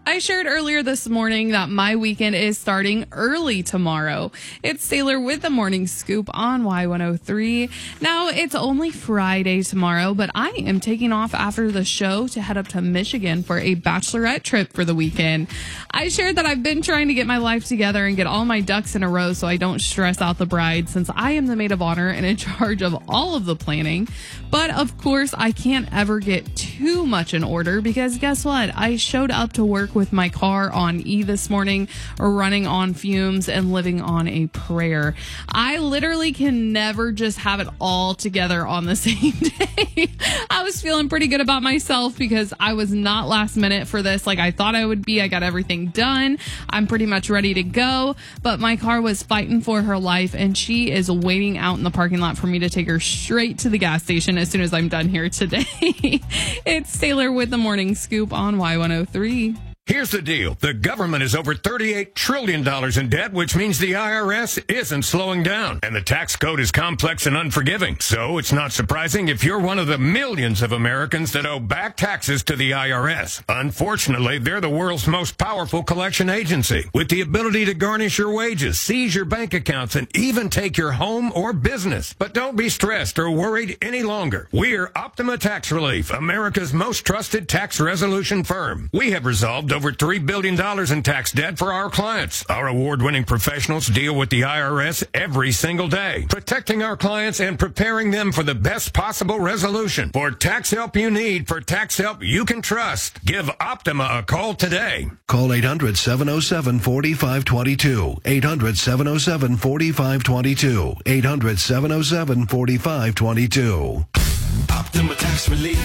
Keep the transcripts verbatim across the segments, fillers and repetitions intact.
I shared earlier this morning that my weekend is starting early tomorrow. It's Taylor with the Morning Scoop on Y one oh three. Now, it's only Friday tomorrow, but I am taking off after the show to head up to Michigan for a bachelorette trip for the weekend. I shared that I've been trying to get my life together and get all my ducks in a row so I don't stress out the bride, since I am the maid of honor and in charge of all of the planning. But of course, I can't ever get too much in order, because guess what? I showed up to work with my car on E this morning, running on fumes and living on a prayer. I literally can never just have it all together on the same day. I was feeling pretty good about myself because I was not last minute for this like I thought I would be. I got everything done. I'm pretty much ready to go, but my car was fighting for her life, and she is waiting out in the parking lot for me to take her straight to the gas station as soon as I'm done here today. It's Taylor with the Morning Scoop on Y one oh three. Here's the deal. The government is over thirty-eight trillion dollars in debt, which means the I R S isn't slowing down. And the tax code is complex and unforgiving. So it's not surprising if you're one of the millions of Americans that owe back taxes to the I R S. Unfortunately, they're the world's most powerful collection agency, with the ability to garnish your wages, seize your bank accounts, and even take your home or business. But don't be stressed or worried any longer. We're Optima Tax Relief, America's most trusted tax resolution firm. We have resolved over three billion dollars in tax debt for our clients. Our award-winning professionals deal with the I R S every single day, protecting our clients and preparing them for the best possible resolution. For tax help you need, for tax help you can trust, give Optima a call today. Call eight hundred, seven oh seven, four five two two. eight hundred, seven oh seven, four five two two. eight hundred, seven oh seven, four five two two. Optima Tax Relief.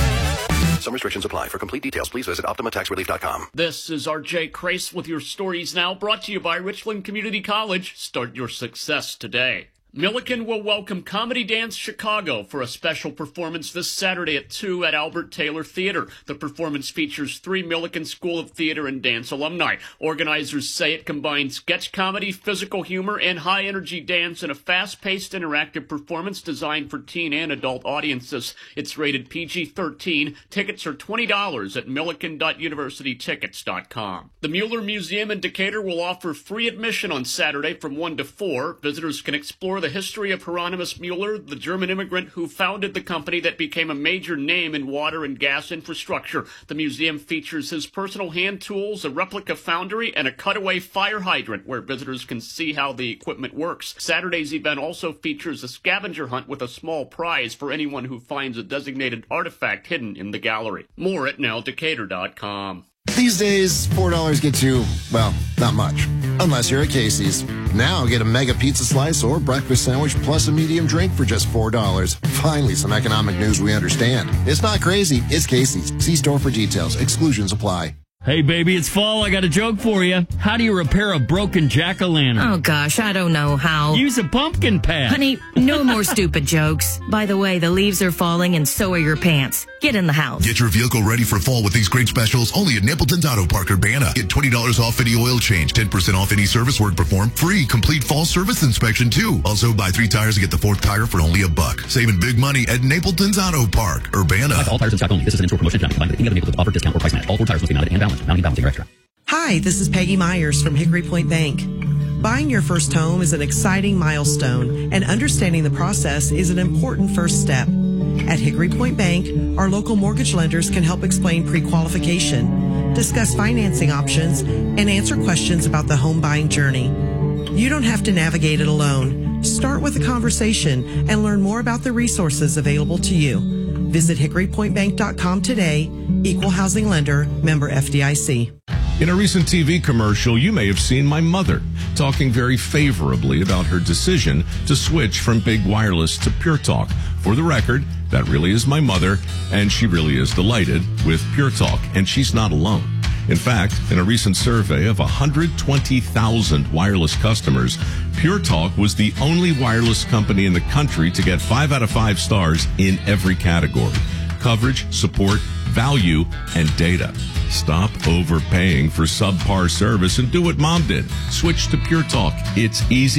Some restrictions apply. For complete details, please visit optima tax relief dot com. This is R J Crace with your stories now, brought to you by Richland Community College. Start your success today. Milliken will welcome Comedy Dance Chicago for a special performance this Saturday at two at Albert Taylor Theater. The performance features three Milliken School of Theater and Dance alumni. Organizers say it combines sketch comedy, physical humor, and high-energy dance in a fast-paced interactive performance designed for teen and adult audiences. It's rated P G thirteen. Tickets are twenty dollars at milliken dot university tickets dot com. The Mueller Museum in Decatur will offer free admission on Saturday from one to four. Visitors can explore the history of Hieronymus Mueller, the German immigrant who founded the company that became a major name in water and gas infrastructure. The museum features his personal hand tools, a replica foundry, and a cutaway fire hydrant where visitors can see how the equipment works. Saturday's event also features a scavenger hunt with a small prize for anyone who finds a designated artifact hidden in the gallery. More at now decatur dot com. These days, four dollars gets you, well, not much. Unless you're at Casey's. Now get a mega pizza slice or breakfast sandwich plus a medium drink for just four dollars. Finally, some economic news we understand. It's not crazy, it's Casey's. See store for details. Exclusions apply. Hey, baby, it's fall. I got a joke for you. How do you repair a broken jack-o'-lantern? Oh, gosh, I don't know how. Use a pumpkin patch. Honey, no more stupid jokes. By the way, the leaves are falling and so are your pants. Get in the house. Get your vehicle ready for fall with these great specials only at Napleton's Auto Park, Urbana. Get twenty dollars off any oil change, ten percent off any service work performed, free complete fall service inspection, too. Also, buy three tires and get the fourth tire for only a buck. Saving big money at Napleton's Auto Park, Urbana. All tires in stock only. This is an in-store promotion. Combined with any other Napleton's offer, discount, or price match. All four tires must be mounted and balanced. Mounting balancing are extra. Hi, this is Peggy Myers from Hickory Point Bank. Buying your first home is an exciting milestone, and understanding the process is an important first step. At Hickory Point Bank, our local mortgage lenders can help explain pre-qualification, discuss financing options, and answer questions about the home buying journey. You don't have to navigate it alone. Start with a conversation and learn more about the resources available to you. Visit hickory point bank dot com today. Equal housing lender, member F D I C. In a recent T V commercial, you may have seen my mother talking very favorably about her decision to switch from Big Wireless to Pure Talk. For the record, that really is my mother, and she really is delighted with Pure Talk, and she's not alone. In fact, in a recent survey of one hundred twenty thousand wireless customers, Pure Talk was the only wireless company in the country to get five out of five stars in every category: coverage, support, value, and data. Stop overpaying for subpar service and do what Mom did. Switch to Pure Talk. It's easy.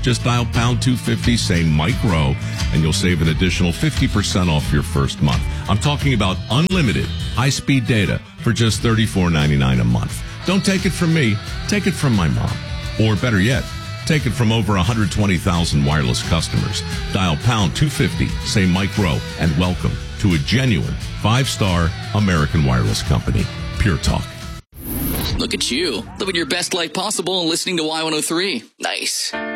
Just dial pound two fifty, say Mike Rowe, and you'll save an additional fifty percent off your first month. I'm talking about unlimited high-speed data for just thirty-four ninety-nine a month. Don't take it from me. Take it from my mom. Or better yet, take it from over one hundred twenty thousand wireless customers. Dial pound two fifty, say Mike Rowe, and welcome to a genuine five-star American wireless company. Pure Talk. Look at you, living your best life possible and listening to Y one oh three. Nice.